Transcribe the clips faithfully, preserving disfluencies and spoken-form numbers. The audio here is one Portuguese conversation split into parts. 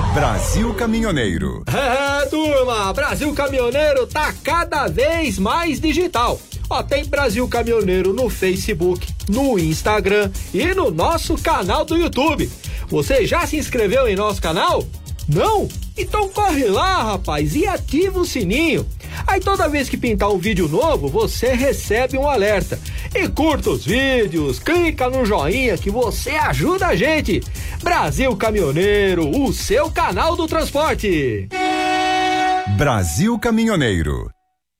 Brasil Caminhoneiro. É, turma, Brasil Caminhoneiro tá cada vez mais digital. Ó, tem Brasil Caminhoneiro no Facebook, no Instagram e no nosso canal do YouTube. Você já se inscreveu em nosso canal? Não? Então corre lá, rapaz, e ativa o sininho. Aí toda vez que pintar um vídeo novo, você recebe um alerta. E curta os vídeos, clica no joinha que você ajuda a gente. Brasil Caminhoneiro, o seu canal do transporte. Brasil Caminhoneiro.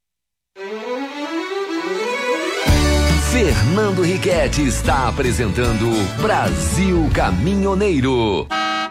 Fernando Riquetti está apresentando Brasil Caminhoneiro.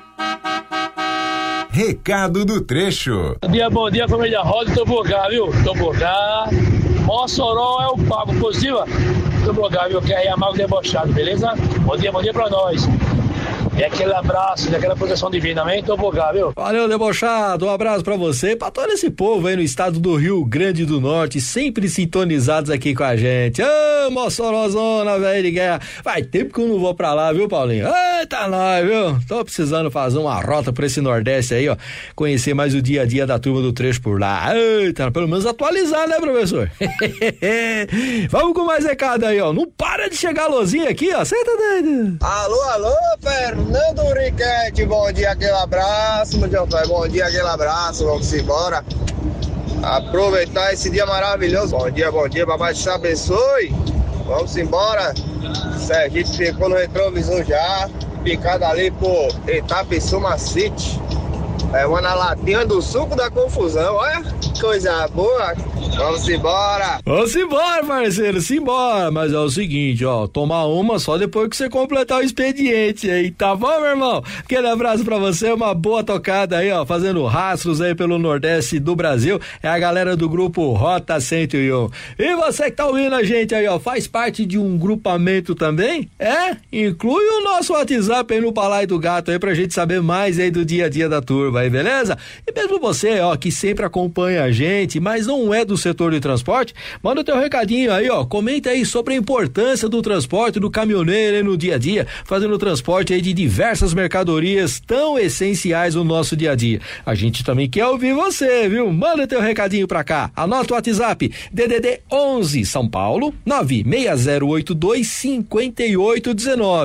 Recado do trecho. Bom dia, bom dia, família Roda e Tobogá, viu? Tobogá, Mossoró é o pago positiva. Tobogá, viu? Que é amargo debochado, beleza? Bom dia, bom dia pra nós. E aquele abraço, aquela proteção divina, amém? Tobogá, viu? Valeu, debochado, um abraço pra você, pra todo esse povo aí no estado do Rio Grande do Norte, sempre sintonizados aqui com a gente. Ô, Mossorozona, velho de guerra. Faz tempo que eu não vou pra lá, viu, Paulinho? Eita, nós, viu? Tô precisando fazer uma rota por esse Nordeste aí, ó, conhecer mais o dia a dia da turma do trecho por lá. Eita, pelo menos atualizar, né, professor? Vamos com mais recado aí, ó. Não para de chegar a luzinha aqui, ó. Senta doido. Alô, alô, Fernando Riquetti, bom dia, aquele abraço, meu Deus, bom dia, aquele abraço, vamos embora, aproveitar esse dia maravilhoso, bom dia, bom dia, papai te abençoe, vamos embora, Serginho ficou no retrovisor já, picado ali por Itapissuma City, levando a latinha do suco da confusão, olha, coisa boa. Vamos embora! Vamos embora, parceiro, simbora! Mas é o seguinte, ó, tomar uma só depois que você completar o expediente aí, tá bom, meu irmão? Aquele abraço pra você, uma boa tocada aí, ó, fazendo rastros aí pelo Nordeste do Brasil, é a galera do grupo Rota cento e um. E você que tá ouvindo a gente aí, ó, faz parte de um grupamento também? É? Inclui o nosso WhatsApp aí no Palai do Gato aí pra gente saber mais aí do dia a dia da turma aí, beleza? E mesmo você, ó, que sempre acompanha a gente, mas não é do setor de transporte, manda teu recadinho aí, ó, comenta aí sobre a importância do transporte do caminhoneiro aí no dia a dia, fazendo o transporte aí de diversas mercadorias tão essenciais no nosso dia a dia. A gente também quer ouvir você, viu? Manda teu recadinho pra cá, anota o WhatsApp, D D D onze São Paulo, nove seis zero oito dois cinco oito um nove.